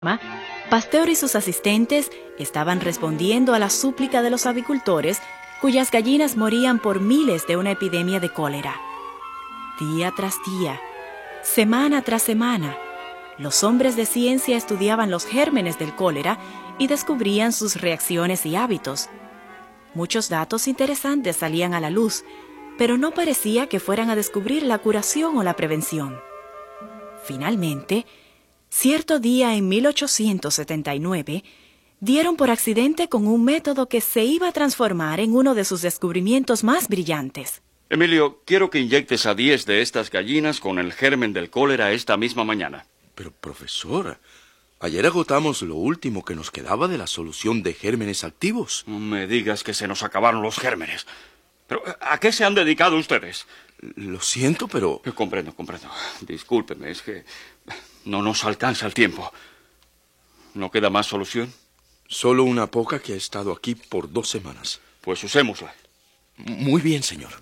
Pasteur y sus asistentes estaban respondiendo a la súplica de los avicultores, cuyas gallinas morían por miles de una epidemia de cólera. Día tras día, semana tras semana, los hombres de ciencia estudiaban los gérmenes del cólera y descubrían sus reacciones y hábitos. Muchos datos interesantes salían a la luz, pero no parecía que fueran a descubrir la curación o la prevención. Finalmente, cierto día en 1879, dieron por accidente con un método que se iba a transformar en uno de sus descubrimientos más brillantes. Emilio, quiero que inyectes a 10 de estas gallinas con el germen del cólera esta misma mañana. Pero, profesor, ayer agotamos lo último que nos quedaba de la solución de gérmenes activos. No me digas que se nos acabaron los gérmenes. ¿Pero a qué se han dedicado ustedes? Lo siento, pero... Comprendo. Discúlpeme, es que no nos alcanza el tiempo. ¿No queda más solución? Solo una poca que ha estado aquí por 2 semanas. Pues usémosla. Muy bien, señor.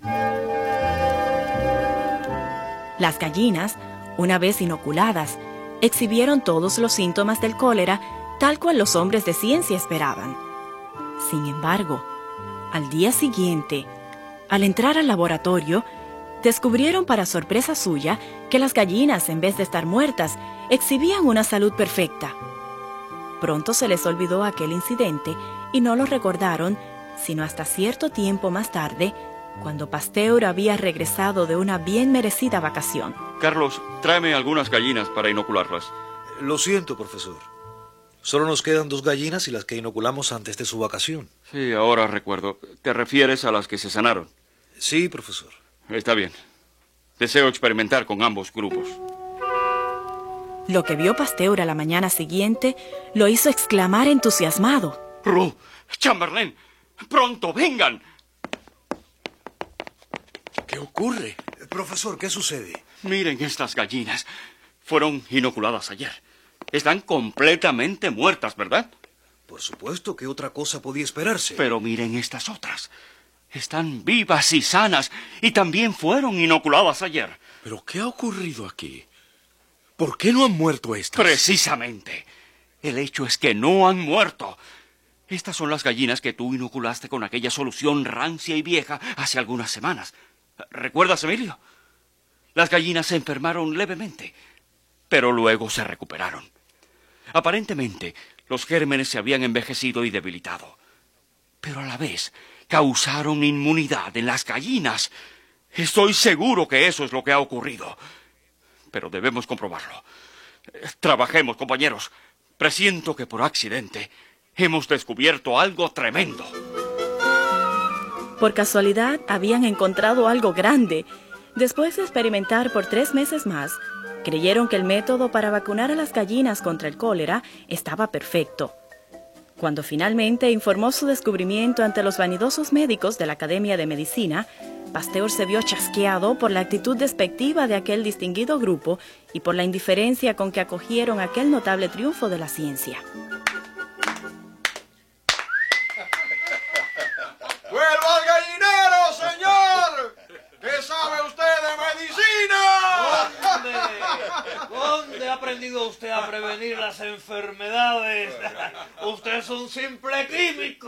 Las gallinas, una vez inoculadas, exhibieron todos los síntomas del cólera, tal cual los hombres de ciencia esperaban. Sin embargo, al día siguiente, al entrar al laboratorio, descubrieron para sorpresa suya que las gallinas, en vez de estar muertas, exhibían una salud perfecta. Pronto se les olvidó aquel incidente y no lo recordaron, sino hasta cierto tiempo más tarde, cuando Pasteur había regresado de una bien merecida vacación. Carlos, tráeme algunas gallinas para inocularlas. Lo siento, profesor. Solo nos quedan 2 gallinas y las que inoculamos antes de su vacación. Sí, ahora recuerdo. ¿Te refieres a las que se sanaron? Sí, profesor. Está bien. Deseo experimentar con ambos grupos. Lo que vio Pasteur a la mañana siguiente lo hizo exclamar entusiasmado. Roux, Chamberlain, pronto, vengan. ¿Qué ocurre? Profesor, ¿qué sucede? Miren estas gallinas. Fueron inoculadas ayer. Están completamente muertas, ¿verdad? Por supuesto, ¿qué otra cosa podía esperarse? Pero miren estas otras. Están vivas y sanas, y también fueron inoculadas ayer. ¿Pero qué ha ocurrido aquí? ¿Por qué no han muerto estas? Precisamente. El hecho es que no han muerto. Estas son las gallinas que tú inoculaste con aquella solución rancia y vieja hace algunas semanas. ¿Recuerdas, Emilio? Las gallinas se enfermaron levemente, pero luego se recuperaron. Aparentemente, los gérmenes se habían envejecido y debilitado, pero a la vez causaron inmunidad en las gallinas. Estoy seguro que eso es lo que ha ocurrido, pero debemos comprobarlo. Trabajemos, compañeros. Presiento que por accidente hemos descubierto algo tremendo. Por casualidad, habían encontrado algo grande. Después de experimentar por 3 meses más, creyeron que el método para vacunar a las gallinas contra el cólera estaba perfecto. Cuando finalmente informó su descubrimiento ante los vanidosos médicos de la Academia de Medicina, Pasteur se vio chasqueado por la actitud despectiva de aquel distinguido grupo y por la indiferencia con que acogieron aquel notable triunfo de la ciencia. ¡Vuelva al gallinero, señor! ¿Qué sabe usted de medicina? ¿Dónde ha aprendido usted a prevenir las enfermedades? Usted es un simple químico.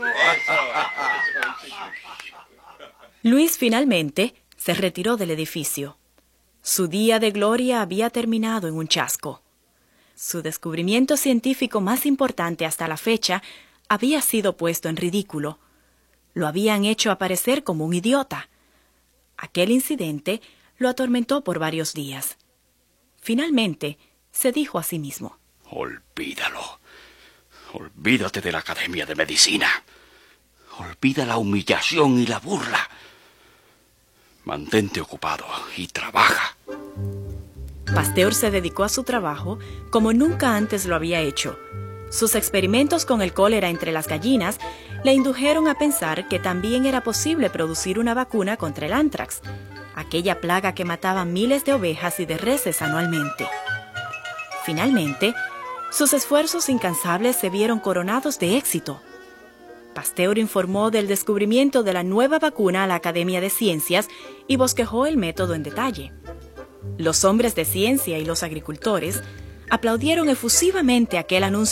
Luis finalmente se retiró del edificio. Su día de gloria había terminado en un chasco. Su descubrimiento científico más importante hasta la fecha había sido puesto en ridículo. Lo habían hecho aparecer como un idiota. Aquel incidente lo atormentó por varios días. Finalmente, se dijo a sí mismo: Olvídalo. Olvídate de la Academia de Medicina. Olvida la humillación y la burla. Mantente ocupado y trabaja. Pasteur se dedicó a su trabajo como nunca antes lo había hecho. Sus experimentos con el cólera entre las gallinas le indujeron a pensar que también era posible producir una vacuna contra el ántrax, aquella plaga que mataba miles de ovejas y de reses anualmente. Finalmente, sus esfuerzos incansables se vieron coronados de éxito. Pasteur informó del descubrimiento de la nueva vacuna a la Academia de Ciencias y bosquejó el método en detalle. Los hombres de ciencia y los agricultores aplaudieron efusivamente aquel anuncio